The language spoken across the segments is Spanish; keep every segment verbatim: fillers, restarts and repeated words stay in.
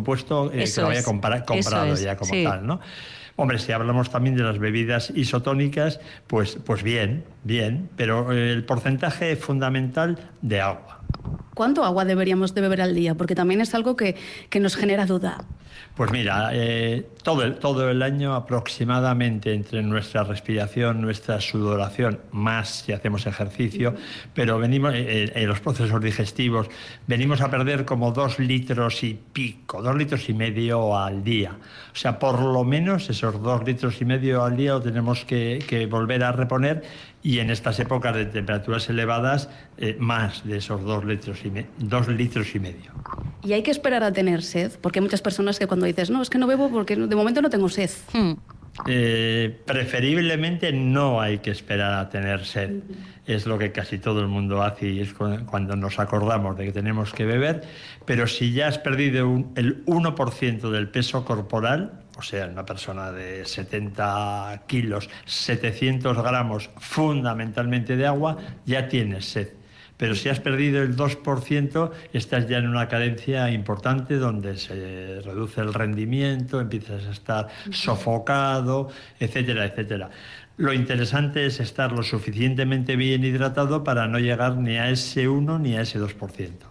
compuesto eh, que lo haya compra- comprado ya como sí. tal, ¿no? Hombre, si hablamos también de las bebidas isotónicas, pues, pues bien, bien, pero el porcentaje fundamental de agua. ¿Cuánto agua deberíamos de beber al día? Porque también es algo que, que nos genera duda. Pues mira, eh, todo, el, todo el año aproximadamente entre nuestra respiración, nuestra sudoración, más si hacemos ejercicio, pero venimos eh, en los procesos digestivos, venimos a perder como dos litros y pico, dos litros y medio al día. O sea, por lo menos esos dos litros y medio al día lo tenemos que, que volver a reponer, y en estas épocas de temperaturas elevadas, eh, más de esos dos litros y me- dos litros y medio. Y hay que esperar a tener sed, porque hay muchas personas que cuando dices, no, es que no bebo porque de momento no tengo sed. Hmm. Eh, preferiblemente no hay que esperar a tener sed. Es lo que casi todo el mundo hace y es cuando nos acordamos de que tenemos que beber. Pero si ya has perdido un, el uno por ciento del peso corporal, o sea, una persona de setenta kilos, setecientos gramos fundamentalmente de agua, ya tienes sed. Pero si has perdido el dos por ciento, estás ya en una carencia importante donde se reduce el rendimiento, empiezas a estar sofocado, etcétera, etcétera. Lo interesante es estar lo suficientemente bien hidratado para no llegar ni a ese uno ni a ese dos por ciento.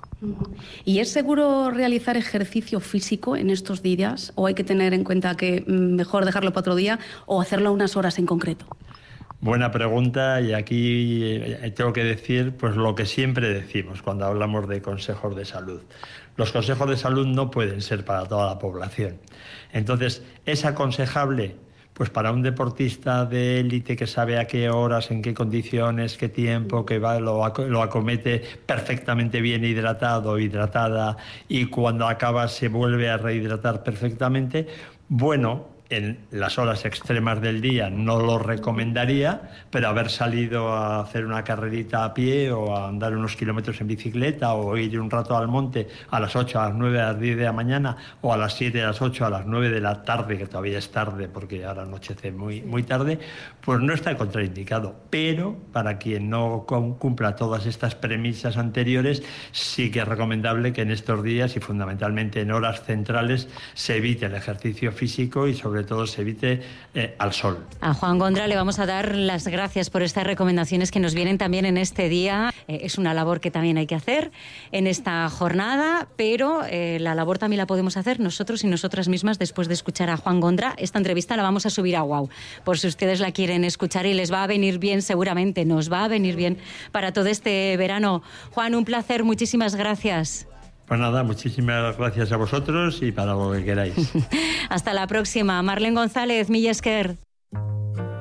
¿Y es seguro realizar ejercicio físico en estos días? ¿O hay que tener en cuenta que mejor dejarlo para otro día o hacerlo a unas horas en concreto? Buena pregunta, y aquí tengo que decir pues lo que siempre decimos cuando hablamos de consejos de salud. Los consejos de salud no pueden ser para toda la población. Entonces, ¿es aconsejable? Pues para un deportista de élite que sabe a qué horas, en qué condiciones, qué tiempo, que va, lo, lo acomete perfectamente bien hidratado, hidratada, y cuando acaba se vuelve a rehidratar perfectamente, bueno, en las horas extremas del día no lo recomendaría, pero haber salido a hacer una carrerita a pie o a andar unos kilómetros en bicicleta o ir un rato al monte a las ocho, a las nueve, a las diez de la mañana o a las siete, a las ocho, a las nueve de la tarde, que todavía es tarde porque ahora anochece muy, muy tarde, pues no está contraindicado. Pero para quien no cumpla todas estas premisas anteriores, sí que es recomendable que en estos días y fundamentalmente en horas centrales se evite el ejercicio físico y sobre todo se evite eh, al sol. A Juan Gondra le vamos a dar las gracias por estas recomendaciones que nos vienen también en este día. Eh, es una labor que también hay que hacer en esta jornada, pero eh, la labor también la podemos hacer nosotros y nosotras mismas después de escuchar a Juan Gondra. Esta entrevista la vamos a subir a Wow, por si ustedes la quieren escuchar, y les va a venir bien seguramente, nos va a venir bien para todo este verano. Juan, un placer, muchísimas gracias. Pues nada, muchísimas gracias a vosotros y para lo que queráis. Hasta la próxima. Marlene González, mila esker.